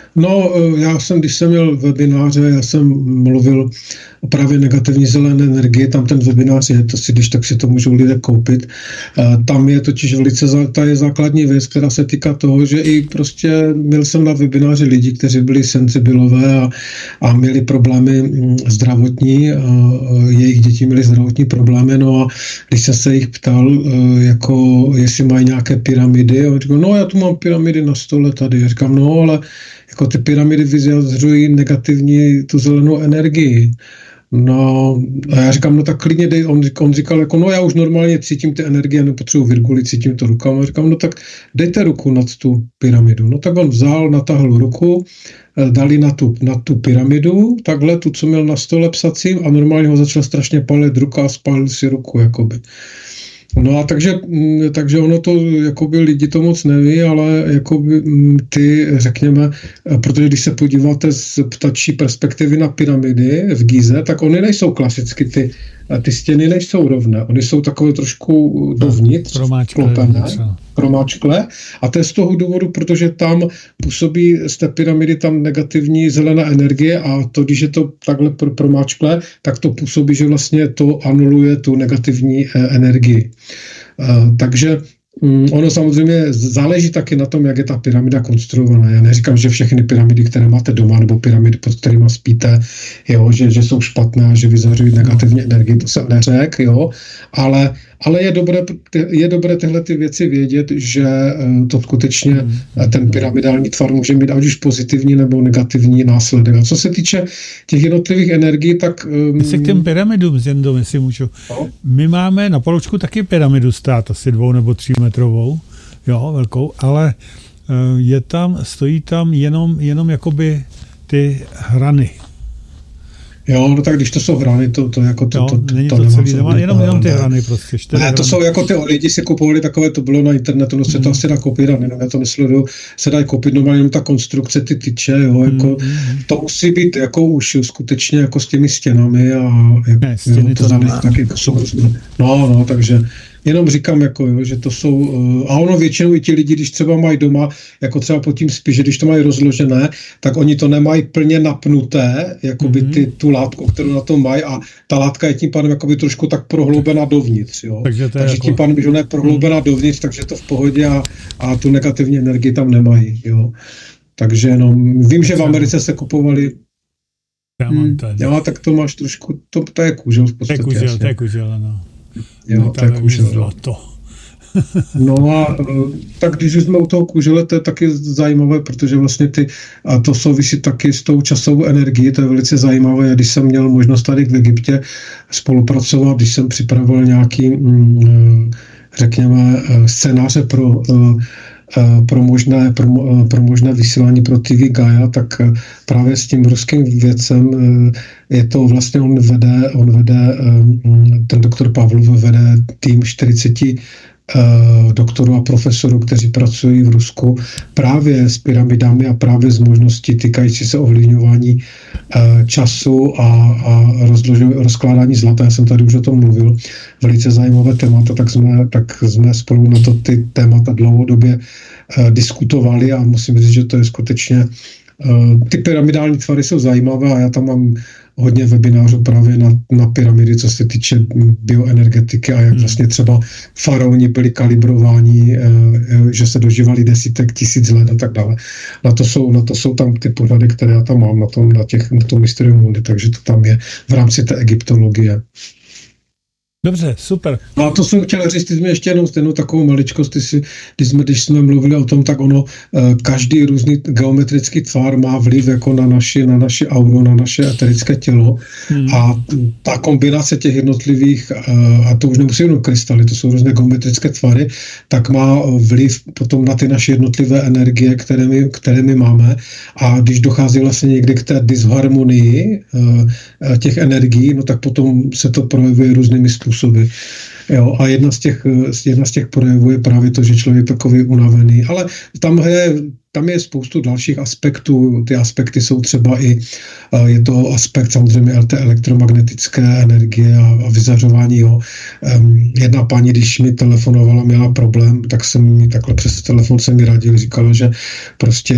No, když jsem měl webináře, já jsem mluvil o právě negativní zelené energie, tam ten webinář je, to si, když tak si to můžou lidé koupit. Tam je totiž ta je základní věc, která se týká toho, že i prostě měl jsem na webináři lidi, kteří byli senzibilové a měli problémy zdravotní, jejich děti měly zdravotní problémy, no a když jsem se jich ptal, jako jestli mají nějaké pyramidy, a říkal, no já tu mám pyramidy na stole tady, já říkám, no ale jako ty pyramidy vyjadřují negativní tu zelenou energii. No a já říkám, no tak klidně dej, on říkal, jako no já už normálně cítím ty energie, nepotřebuji virguly, cítím to rukama. Říkám, no tak dejte ruku nad tu pyramidu. No tak on vzal, natáhl ruku, dali na tu pyramidu, takhle tu, co měl na stole psacím a normálně ho začal strašně palit ruka a spálil si ruku, jakoby. No a takže ono to, jakoby lidi to moc neví, ale jakoby ty, řekněme, protože když se podíváte z ptačí perspektivy na pyramidy v Gize, tak oni nejsou klasicky, ty stěny nejsou rovné, oni jsou takové trošku dovnitř, klopené, promáčklé, a to je z toho důvodu, protože tam působí z té pyramidy tam negativní zelená energie a to, když je to takhle promáčklé, tak to působí, že vlastně to anuluje tu negativní energii. Takže ono samozřejmě záleží taky na tom, jak je ta pyramida konstruovaná. Já neříkám, že všechny pyramidy, které máte doma, nebo pyramidy, pod kterými spíte, jo, že jsou špatné, že vyzařují negativní energii, to jsem neřekl, jo, ale je dobré tyhle ty věci vědět, že to skutečně ten pyramidální tvar může mít ať už pozitivní nebo negativní následek. A co se týče těch jednotlivých energií, tak... My se k těm pyramidům, jestli můžu. No? My máme na Poloučku taky pyramidu stát, asi 2 nebo 3 metrovou, jo, velkou, ale stojí tam jenom jakoby ty hrany. Jo, no tak když to jsou hrany, to jako to není to celý, jenom ty hrany prostě. Ne, to jsou jako ty lidi si kupovali takové, to bylo na internetu, no se to asi dá koupit, já to nesleduju, se dá koupit normálně jenom ta konstrukce, ty tyče, jo, jako to musí být jako už skutečně jako s těmi stěnami a ne, stěny to záleží taky, jako jsou no, takže jenom říkám, jako, jo, že to jsou, a ono většinou i ti lidi, když třeba mají doma, jako třeba pod tím spí, že když to mají rozložené, tak oni to nemají plně napnuté, jakoby tu látku, kterou na tom mají, a ta látka je tím pádem jakoby trošku tak prohloubená dovnitř, jo. Takže jako... tím pádem, že ona je prohloubená dovnitř, takže to v pohodě a tu negativní energii tam nemají, jo. Takže no, vím, že v Americe se kupovali jo, tak to máš trošku, to je kůžel v podstatě. To je kůžel, ano. Jo, to je kůžel. No a tak když jsme u toho kůžele, to je taky zajímavé, protože vlastně a to souvisí taky s tou časovou energií, to je velice zajímavé. Když jsem měl možnost tady v Egyptě spolupracovat, když jsem připravoval nějaký, řekněme, scénáře pro možné vysílání pro TV Gaia, tak právě s tím ruským vědcem je to vlastně, on vede ten doktor Pavlov vede tým 40 doktorů a profesorů, kteří pracují v Rusku právě s pyramidami a právě s možností týkající se ovlivňování času a rozkládání zlata. Já jsem tady už o tom mluvil. Velice zajímavé témata, tak jsme spolu na to ty témata dlouhodobě diskutovali a musím říct, že to je skutečně ty pyramidální tvary jsou zajímavé a já tam mám hodně webinářů právě na pyramidy, co se týče bioenergetiky a jak vlastně třeba faraoni byli kalibrováni, že se dožívali desítek tisíc let a tak dále. Na to jsou tam ty pořady, které já tam mám na tom Mysterium Mundi, takže to tam je v rámci té egyptologie. Dobře, super. No a to jsem chtěl říct, ty jsme ještě jenom stejnou takovou maličkost, když jsme mluvili o tom, tak ono, každý různý geometrický tvar má vliv jako na naši auru, na naše eterické tělo a ta kombinace těch jednotlivých, a to už nemusí jenom krystaly, to jsou různé geometrické tvary, tak má vliv potom na ty naše jednotlivé energie, které my máme, a když dochází vlastně někdy k té disharmonii těch energií, no tak potom se to projevuje různými způsoby. Jo, a jedna z těch projevů je právě to, že člověk je takový unavený, ale tam je spoustu dalších aspektů. Ty aspekty jsou třeba je to aspekt samozřejmě té elektromagnetické energie a vyzařování. Jo. Jedna paní, když mi telefonovala, měla problém, tak jsem mi takhle přes telefon se mi radil, říkala, že prostě